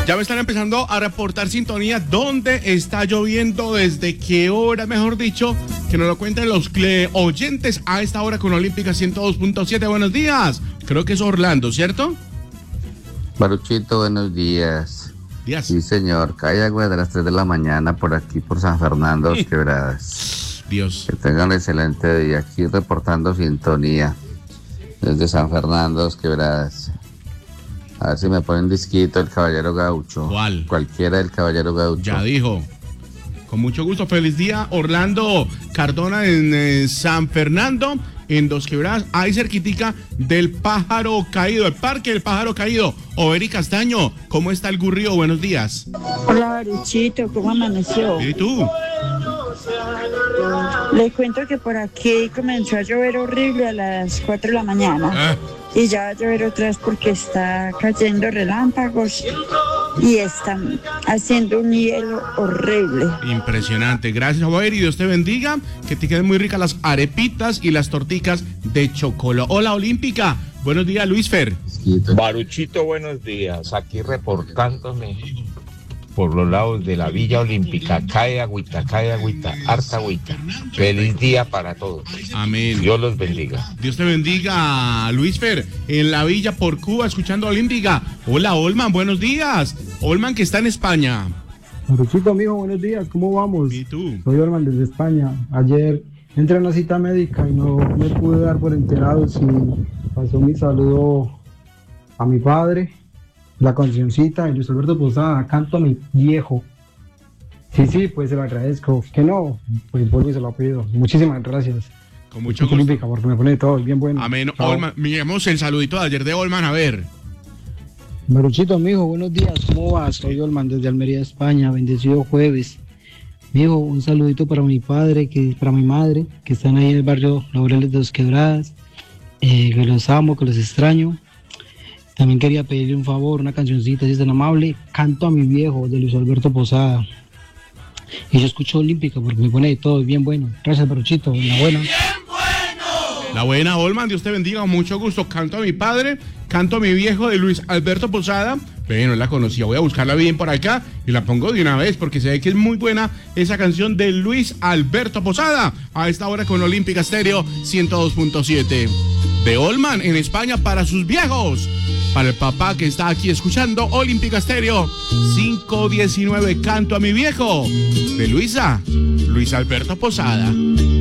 Ya me están empezando a reportar sintonía. ¿Dónde está lloviendo? ¿Desde qué hora, mejor dicho? Que nos lo cuenten los oyentes a esta hora con Olímpica 102.7. Buenos días. Creo que es Orlando, ¿cierto? Baruchito, buenos días. Días. Sí, señor. Cae agua de las 3 de la mañana por aquí, por San Fernando, Dos Quebradas. Dios. Que tengan un excelente día. Aquí reportando sintonía desde San Fernando, Dos Quebradas. A ver si me ponen disquito el Caballero Gaucho. ¿Cuál? Cualquiera del Caballero Gaucho. Ya dijo. Con mucho gusto. Feliz día, Orlando Cardona en San Fernando, en Dos Quebradas, ahí cerquitica del Pájaro Caído, el Parque del Pájaro Caído. Overi Castaño, ¿cómo está el Gurrío? Buenos días. Hola, Baruchito, ¿cómo amaneció? ¿Y tú? Le cuento que por aquí comenzó a llover horrible a las 4 de la mañana. Y ya va a llover otra vez porque está cayendo relámpagos y están haciendo un hielo horrible. Impresionante. Gracias, Javier, y Dios te bendiga. Que te queden muy ricas las arepitas y las torticas de chocolate. Hola, Olímpica. Buenos días, Luis Fer. Baruchito, buenos días. Aquí reportándome por los lados de la Villa Olímpica. Cae agüita, harta agüita. Feliz día para todos. Amén. Dios los bendiga. Dios te bendiga, Luis Fer, en la Villa por Cuba, escuchando a Olímpica. Hola, Olman, buenos días. Olman, que está en España. Baruchito, amigo, buenos días, ¿cómo vamos? ¿Y tú? Soy Olman desde España. Ayer entré a una cita médica y no me pude dar por enterado si pasó mi saludo a mi padre, la cancioncita de Luis Alberto Posada, Canto a mi viejo. Sí, pues se lo agradezco. Que no, pues vuelvo y se lo pido. Muchísimas gracias. Con mucho gusto. Olímpica, porque me pone todo bien bueno. Amén. Chao. Olman, miremos el saludito de ayer de Olman, a ver. Baruchito, amigo, buenos días, ¿cómo vas? Soy Olman desde Almería, España. Bendecido jueves. Mijo, un saludito para mi padre, para mi madre, que están ahí en el barrio Laureles de Dos Quebradas. Que los amo, que los extraño. También quería pedirle un favor, una cancioncita, si es tan amable. Canto a mi viejo, de Luis Alberto Posada. Y yo escucho Olímpica porque me pone de todo, bien bueno. Gracias, Baruchito, la buena. La buena, Olman, Dios te bendiga, con mucho gusto. Canto a mi padre, canto a mi viejo, de Luis Alberto Posada. Bueno, la conocía, voy a buscarla bien por acá y la pongo de una vez porque se ve que es muy buena esa canción de Luis Alberto Posada. A esta hora con Olímpica Estéreo 102.7. De Olman en España para sus viejos. Para el papá que está aquí escuchando Olímpica Estéreo 519, Canto a mi viejo, de Luis Alberto Posada.